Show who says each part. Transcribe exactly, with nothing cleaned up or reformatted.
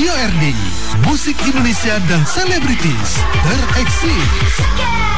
Speaker 1: Radio R D I, musik Indonesia dan selebritis tereksis.